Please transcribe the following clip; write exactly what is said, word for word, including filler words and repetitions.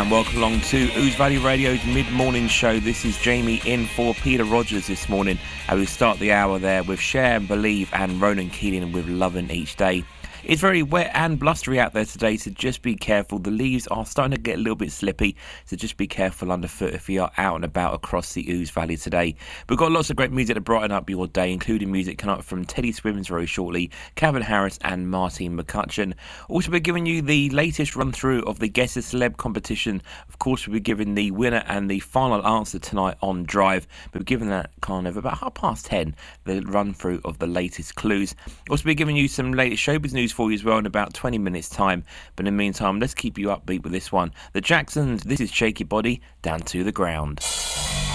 and welcome along to Ouse Valley Radio's mid-morning show. This is Jamie in for Peter Rogers this morning, and we start the hour there with Cher and Believe and Ronan Keating with Lovin' Each Day. It's very wet and blustery out there today, so just be careful. The leaves are starting to get a little bit slippy, so just be careful underfoot if you are out and about across the Ouse Valley today. We've got lots of great music to brighten up your day, including music coming up from Teddy Swims very shortly, Calvin Harris and Martine McCutcheon. Also, we're giving you the latest run-through of the Guess a Celeb competition. Of course, we'll be giving the winner and the final answer tonight on Drive, but we're giving that kind of about half past ten, the run-through of the latest clues. Also, we're giving you some latest showbiz news for you as well in about twenty minutes time, but in the meantime, let's keep you upbeat with this one. The Jacksons, this is Shake Your Body Down to the Ground.